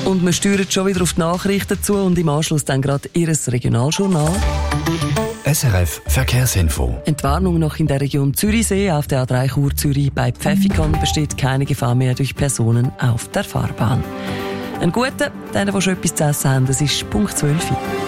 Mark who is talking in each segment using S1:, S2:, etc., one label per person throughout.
S1: Und wir steuern schon wieder auf die Nachrichten zu und im Anschluss dann gerade Ihr Regionaljournal.
S2: SRF Verkehrsinfo.
S1: Entwarnung noch in der Region Zürichsee. Auf der A3 Chur-Zürich bei Pfäffikon besteht keine Gefahr mehr durch Personen auf der Fahrbahn. Ein guter, denen, die schon etwas zu essen haben, das ist Punkt 12.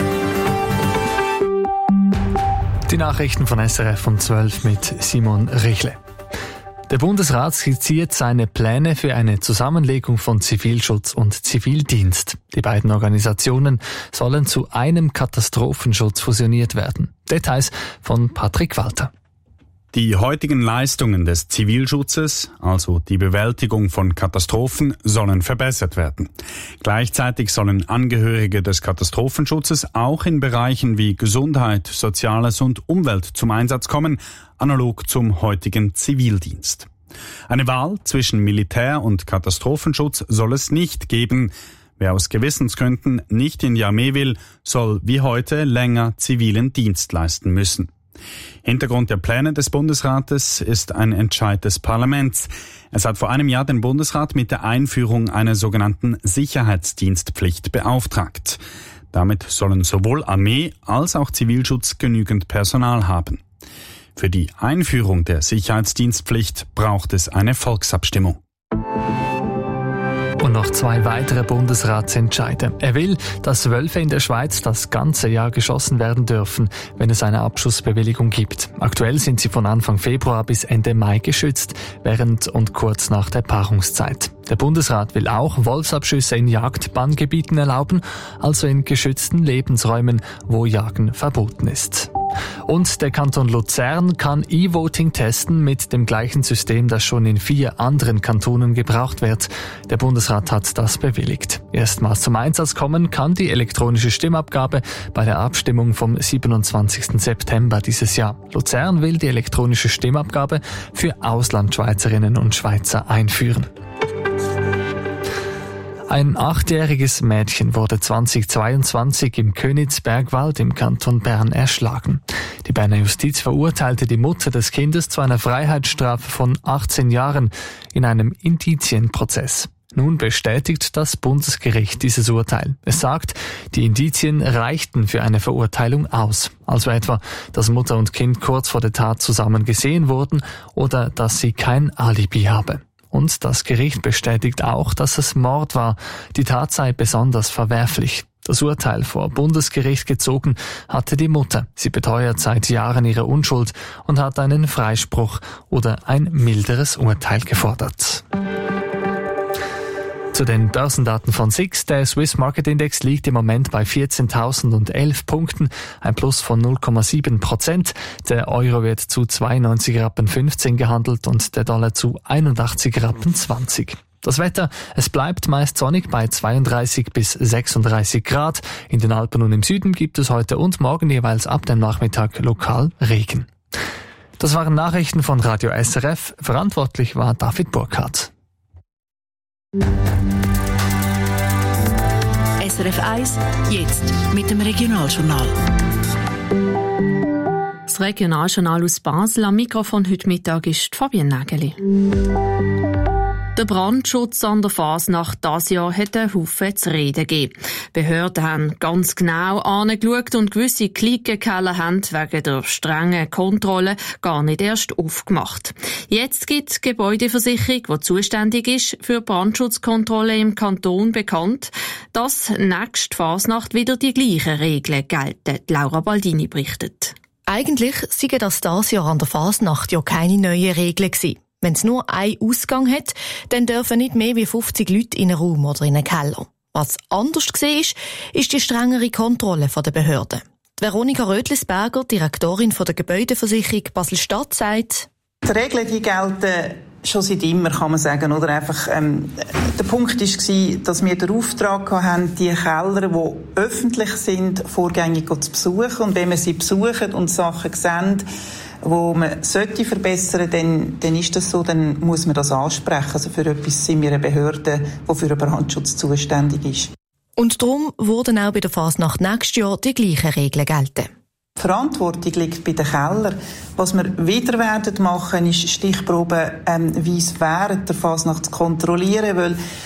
S3: Die Nachrichten von SRF um 12 mit Simon Richle. Der Bundesrat skizziert seine Pläne für eine Zusammenlegung von Zivilschutz und Zivildienst. Die beiden Organisationen sollen zu einem Katastrophenschutz fusioniert werden. Details von Patrick Walter.
S4: Die heutigen Leistungen des Zivilschutzes, also die Bewältigung von Katastrophen, sollen verbessert werden. Gleichzeitig sollen Angehörige des Katastrophenschutzes auch in Bereichen wie Gesundheit, Soziales und Umwelt zum Einsatz kommen, analog zum heutigen Zivildienst. Eine Wahl zwischen Militär- und Katastrophenschutz soll es nicht geben. Wer aus Gewissensgründen nicht in die Armee will, soll wie heute länger zivilen Dienst leisten müssen. Hintergrund der Pläne des Bundesrates ist ein Entscheid des Parlaments. Es hat vor einem Jahr den Bundesrat mit der Einführung einer sogenannten Sicherheitsdienstpflicht beauftragt. Damit sollen sowohl Armee als auch Zivilschutz genügend Personal haben. Für die Einführung der Sicherheitsdienstpflicht braucht es eine Volksabstimmung.
S3: Und noch 2 weitere Bundesratsentscheide. Er will, dass Wölfe in der Schweiz das ganze Jahr geschossen werden dürfen, wenn es eine Abschussbewilligung gibt. Aktuell sind sie von Anfang Februar bis Ende Mai geschützt, während und kurz nach der Paarungszeit. Der Bundesrat will auch Wolfsabschüsse in Jagdbanngebieten erlauben, also in geschützten Lebensräumen, wo Jagen verboten ist. Und der Kanton Luzern kann E-Voting testen mit dem gleichen System, das schon in 4 anderen Kantonen gebraucht wird. Der Bundesrat hat das bewilligt. Erstmals zum Einsatz kommen kann die elektronische Stimmabgabe bei der Abstimmung vom 27. September dieses Jahr. Luzern will die elektronische Stimmabgabe für Auslandschweizerinnen und Schweizer einführen. Ein 8-jähriges Mädchen wurde 2022 im Königsbergwald im Kanton Bern erschlagen. Die Berner Justiz verurteilte die Mutter des Kindes zu einer Freiheitsstrafe von 18 Jahren in einem Indizienprozess. Nun bestätigt das Bundesgericht dieses Urteil. Es sagt, die Indizien reichten für eine Verurteilung aus. Also etwa, dass Mutter und Kind kurz vor der Tat zusammen gesehen wurden oder dass sie kein Alibi habe. Und das Gericht bestätigt auch, dass es Mord war. Die Tat sei besonders verwerflich. Das Urteil vor Bundesgericht gezogen hatte die Mutter. Sie beteuert seit Jahren ihre Unschuld und hat einen Freispruch oder ein milderes Urteil gefordert. Zu den Börsendaten von SIX. Der Swiss Market Index liegt im Moment bei 14.011 Punkten, ein Plus von 0,7%. Der Euro wird zu 92,15 Rappen gehandelt und der Dollar zu 81,20 Rappen. Das Wetter, es bleibt meist sonnig bei 32 bis 36 Grad. In den Alpen und im Süden gibt es heute und morgen jeweils ab dem Nachmittag lokal Regen. Das waren Nachrichten von Radio SRF. Verantwortlich war David Burkhardt.
S5: SRF 1, jetzt mit dem Regionaljournal. Das Regionaljournal aus Basel. Am Mikrofon heute Mittag ist Fabienne Nägeli. Der Brandschutz an der Fasnacht dieses Jahr hat einen Haufen zu reden gegeben. Behörden haben ganz genau angeschaut und gewisse Klickenkeller haben wegen der strengen Kontrolle gar nicht erst aufgemacht. Jetzt gibt die Gebäudeversicherung, die zuständig ist für Brandschutzkontrolle im Kanton, bekannt, dass nächste Fasnacht wieder die gleichen Regeln gelten. Laura Baldini berichtet.
S6: Eigentlich seien das dieses Jahr an der Fasnacht ja keine neuen Regeln gewesen. Wenn es nur einen Ausgang hat, dann dürfen nicht mehr wie 50 Leute in einen Raum oder in einen Keller. Was anders war, ist die strengere Kontrolle der Behörden. Veronika Rötlisberger, Direktorin der Gebäudeversicherung Basel-Stadt, sagt:
S7: Die Regeln, die gelten schon seit immer, kann man sagen. Oder einfach, der Punkt war, dass wir den Auftrag hatten, die Keller, die öffentlich sind, vorgängig zu besuchen. Und wenn wir sie besuchen und Sachen sehen, wo man sollte verbessern, dann ist das so, dann muss man das ansprechen. Also für etwas sind wir eine Behörde, die für den Brandschutz zuständig ist.
S6: Und darum wurden auch bei der Fasnacht nächstes Jahr die gleichen Regeln gelten.
S7: Die Verantwortung liegt bei den Kellern. Was wir wieder werden machen, ist Stichproben während der Fasnacht zu kontrollieren, weil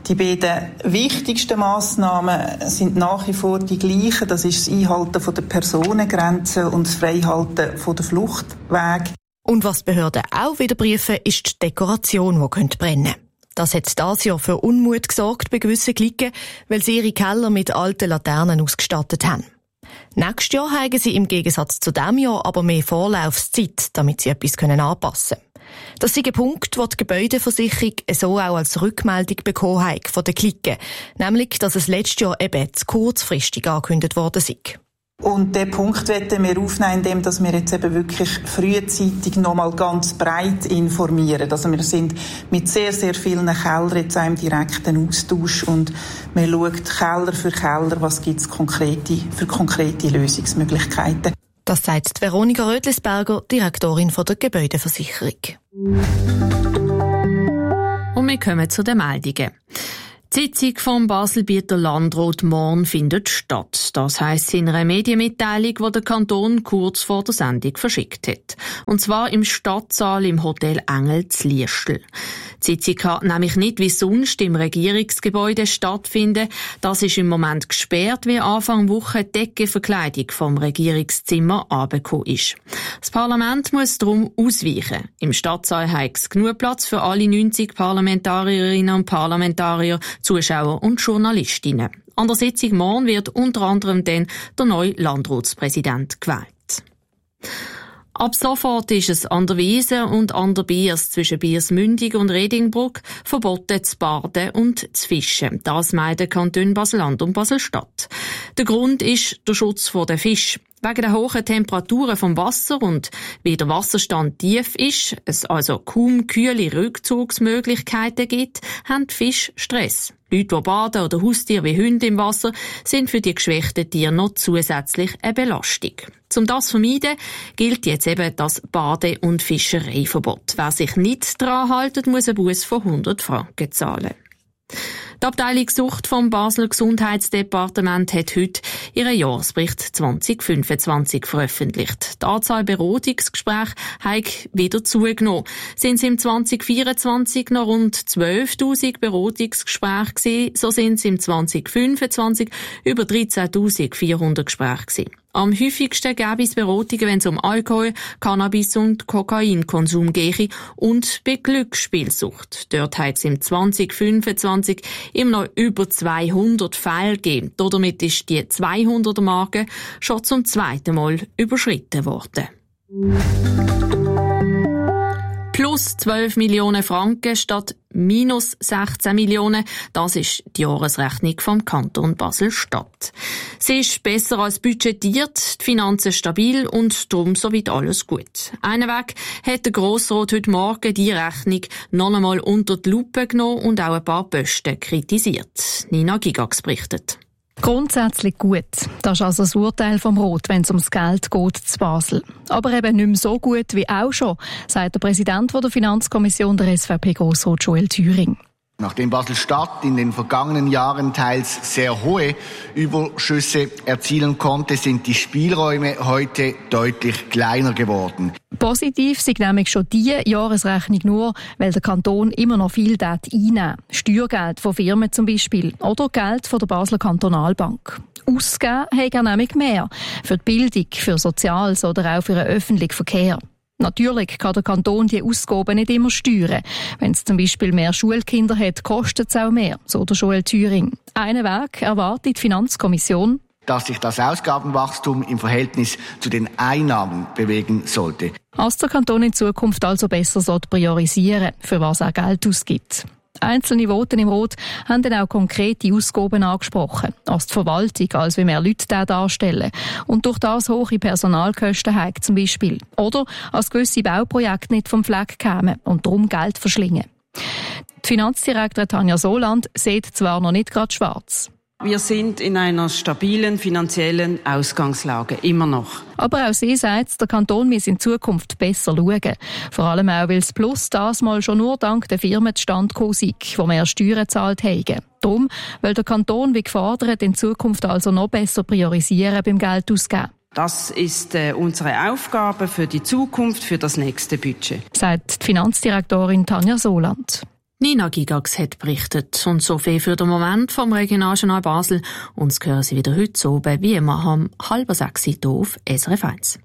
S7: Die beiden wichtigsten Massnahmen sind nach wie vor die gleichen. Das ist das Einhalten der Personengrenzen und das Freihalten der Fluchtwege.
S6: Und was die Behörden auch wieder prüfen, ist die Dekoration, die brennen könnte. Das hat dieses Jahr für Unmut gesorgt bei gewissen Klicken, weil sie ihre Keller mit alten Laternen ausgestattet haben. Nächstes Jahr haben sie im Gegensatz zu diesem Jahr aber mehr Vorlaufzeit, damit sie etwas anpassen können. Das ist ein Punkt, den die Gebäudeversicherung so auch als Rückmeldung bekommen hat von den Klicken, nämlich, dass es letztes Jahr eben zu kurzfristig angekündigt worden sei.
S7: Und den Punkt wollen wir aufnehmen, indem wir jetzt eben wirklich frühzeitig nochmal ganz breit informieren. Also wir sind mit sehr, sehr vielen Kellern jetzt auch im direkten Austausch und man schaut Keller für Keller, was gibt es für konkrete Lösungsmöglichkeiten.
S6: Das sagt Veronika Rödlisberger, Direktorin der Gebäudeversicherung.
S5: Und wir kommen zu den Meldungen. Die Sitzung vom Baselbieter Landrat morgen findet statt. Das heisst in einer Medienmitteilung, die der Kanton kurz vor der Sendung verschickt hat. Und zwar im Stadtsaal im Hotel Engel zu Liestel. Die Sitzung kann nämlich nicht wie sonst im Regierungsgebäude stattfinden. Das ist im Moment gesperrt, wie Anfang Woche die Deckenverkleidung vom Regierungszimmer angekommen ist. Das Parlament muss darum ausweichen. Im Stadtsaal hat es genug Platz für alle 90 Parlamentarierinnen und Parlamentarier, Zuschauer und Journalistinnen. An der Sitzung morgen wird unter anderem dann der neue Landratspräsident gewählt. Ab sofort ist es an der Wiese und an der Biers zwischen Biersmündig und Redingbrück verboten zu baden und zu fischen. Das meiden Kantone Basel-Land und Basel-Stadt. Der Grund ist der Schutz vor den Fischen. Wegen der hohen Temperaturen vom Wasser und wie der Wasserstand tief ist, es also kaum kühle Rückzugsmöglichkeiten gibt, haben die Fische Stress. Leute, die baden oder Haustiere wie Hunde im Wasser, sind für die geschwächten Tiere noch zusätzlich eine Belastung. Um das zu vermeiden, gilt jetzt eben das Bade- und Fischereiverbot. Wer sich nicht daran hält, muss einen Buß von 100 Franken zahlen. Die Abteilung Sucht vom Basler Gesundheitsdepartement hat heute ihren Jahresbericht 2025 veröffentlicht. Die Anzahl Beratungsgespräche hat wieder zugenommen. Sind es im 2024 noch rund 12.000 Beratungsgespräche gewesen, so sind es im 2025 über 13.400 Gespräche gewesen. Am häufigsten gäbe es Beratungen, wenn es um Alkohol, Cannabis und Kokainkonsum gehe und bei Glücksspielsucht. Dort hat es im 2025 immer noch über 200 Fälle gegeben. Damit ist die 200er-Marke schon zum zweiten Mal überschritten worden. Plus 12 Millionen Franken statt minus 16 Millionen. Das ist die Jahresrechnung vom Kanton Basel-Stadt. Sie ist besser als budgetiert, die Finanzen stabil und darum soweit alles gut. Einen Weg hat der Grossrat heute Morgen die Rechnung noch einmal unter die Lupe genommen und auch ein paar Posten kritisiert. Nina Gigax berichtet.
S8: Grundsätzlich gut. Das ist also das Urteil vom Rot, wenn es ums Geld geht zu Basel. Aber eben nicht mehr so gut wie auch schon, sagt der Präsident der Finanzkommission der SVP-Grossrat Joel Thüring.
S9: Nachdem Basel-Stadt in den vergangenen Jahren teils sehr hohe Überschüsse erzielen konnte, sind die Spielräume heute deutlich kleiner geworden.
S8: Positiv sind nämlich schon diese Jahresrechnung nur, weil der Kanton immer noch viel einnehmen. Steuergeld von Firmen zum Beispiel oder Geld von der Basler Kantonalbank. Ausgeben hat er nämlich mehr. Für die Bildung, für Soziales oder auch für den öffentlichen Verkehr. Natürlich kann der Kanton die Ausgaben nicht immer steuern. Wenn es zum Beispiel mehr Schulkinder hat, kostet es auch mehr, so der Joel Thüring. Einen Weg erwartet die Finanzkommission,
S9: dass sich das Ausgabenwachstum im Verhältnis zu den Einnahmen bewegen sollte.
S8: Als der Kanton in Zukunft also besser priorisieren sollte, für was er Geld ausgibt. Einzelne Voten im Rot haben dann auch konkrete Ausgaben angesprochen, als die Verwaltung, als wie mehr Leute da darstellen und durch das hohe Personalkosten haben zum Beispiel. Oder als gewisse Bauprojekte nicht vom Fleck kämen und darum Geld verschlingen. Die Finanzdirektorin Tanja Soland sieht zwar noch nicht gerade schwarz.
S10: Wir sind in einer stabilen finanziellen Ausgangslage, immer noch.
S8: Aber auch sie sagt, der Kanton muss in Zukunft besser schauen. Vor allem auch, weil das Plus das mal schon nur dank der Firmen zustande gekommen ist, die mehr Steuern gezahlt haben. Darum will der Kanton, wie gefordert, in Zukunft also noch besser priorisieren beim Geld ausgeben.
S10: Das ist unsere Aufgabe für die Zukunft, für das nächste Budget,
S8: sagt die Finanzdirektorin Tanja Soland.
S5: Nina Gigax hat berichtet. Und so viel für den Moment vom Regionaljournal Basel. Uns hören Sie wieder heute so oben wie immer um 5:30 hier auf SRF 1.